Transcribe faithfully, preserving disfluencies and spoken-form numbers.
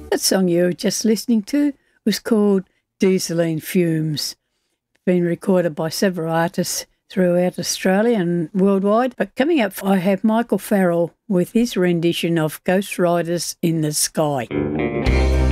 That song you were just listening to was called Dieseline Fumes. It's been recorded by several artists throughout Australia and worldwide. But coming up, I have Michael Farrell with his rendition of Ghost Riders in the Sky.